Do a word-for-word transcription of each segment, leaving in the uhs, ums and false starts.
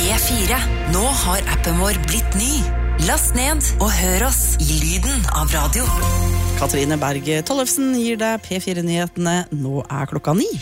fire. Nå har appen vår blitt ny. Last ned og hør oss i lyden av radio. Katrine Berg Tollefsen gir deg P fire-nyhetene. Nå er klokka ni.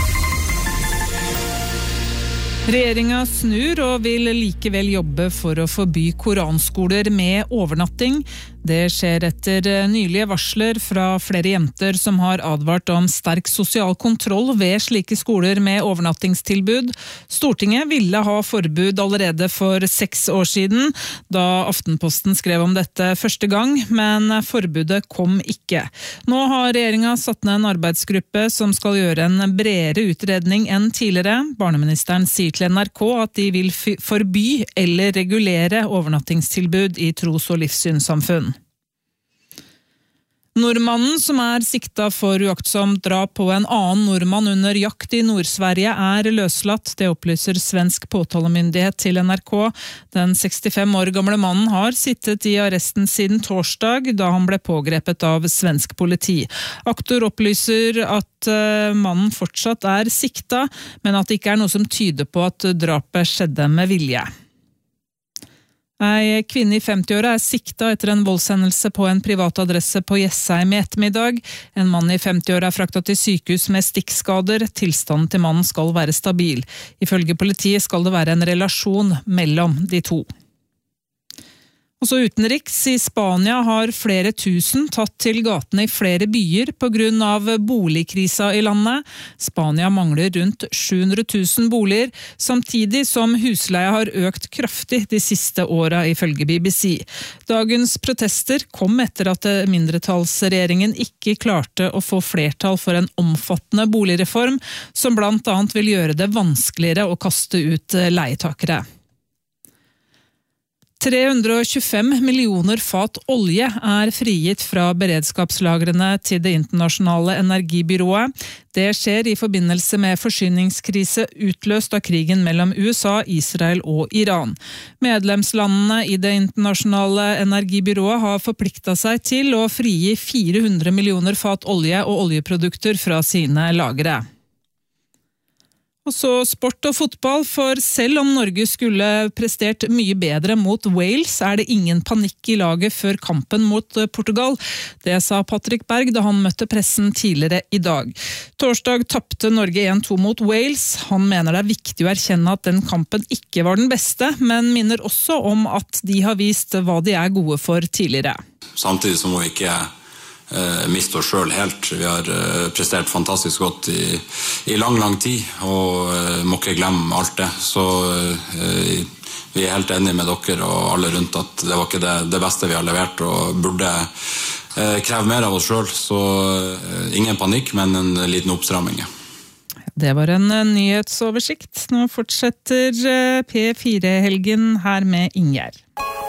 Regjeringen snur og vil likevel jobbe for å forby koranskoler med overnatting. Det skjer etter nylige varsler fra flere jenter som har advart om sterk sosial kontroll ved slike skoler med overnattingstilbud. Stortinget ville ha forbud allerede for seks år siden, da Aftenposten skrev om dette første gang, men forbudet kom ikke. Nå har regjeringen satt ned en arbeidsgruppe som skal gjøre en bredere utredning enn tidligere. Barneministeren sier til N R K at de vil forby eller regulere overnattingstilbud i tros- og livssynssamfunn. Nordmannen som er siktet for uaktsomt drap på en annen nordmann under jakt i Nord-Sverige er løslatt. Det opplyser svensk påtalemyndighet til N R K. Den sekstifem år gamle mannen har sittet i arresten siden torsdag, da han ble pågrepet av svensk politi. Aktor opplyser at mannen fortsatt er siktet, men at det ikke er noe som tyder på at drapet skjedde med vilje. Ei kvinne i femti-åra er siktet etter en voldshendelse på en privat adresse på Jessheim i ettermiddag. En mann i femti-åra er fraktet til sykehus med stikkskader. Tilstanden til mannen skal være stabil. Ifølge politiet skal det være en relasjon mellom de to. Også utenriks i Spania har flere tusen tatt til gatene i flere byer på grunn av boligkrisa i landet. Spania mangler rundt sju hundre tusen boliger, samtidig som husleia har økt kraftig de siste åra ifølge B B C. Dagens protester kom etter at mindretallsregjeringen ikke klarte å få flertall for en omfattende boligreform, som blant annet vil gjøre det vanskeligere å kaste ut leietakere. tre hundre og tjuefem millioner fat olje er frigitt fra beredskapslagrene til det internasjonale energibyrået. Det skjer i forbindelse med forsyningskrise utløst av krigen mellom U S A, Israel og Iran. Medlemslandene i det internasjonale energibyrået har forpliktet seg til å frigi fire hundre millioner fat olje og oljeprodukter fra sine lagre. Og så sport og fotball, for selv om Norge skulle prestert mye bedre mot Wales, er det ingen panikk i laget før kampen mot Portugal. Det sa Patrick Berg da han møtte pressen tidligere i dag. Torsdag tappte Norge en to mot Wales. Han mener det er viktig å erkjenne at den kampen ikke var den beste, men minner også om at de har vist hva de er gode for tidligere. Samtidig som vi ikke Uh, miste oss selv helt. Vi har uh, prestert fantastisk godt i, i lang, lang tid, og uh, må ikke glemme alt det. Så uh, vi er helt enige med dere og alle rundt at det var ikke det, det beste vi har levert, og burde uh, kreve mer av oss selv. Så uh, ingen panikk, men en liten oppstramming. Det var en uh, nyhetsoversikt. Nå fortsetter uh, P fire-helgen her med Ingjerd.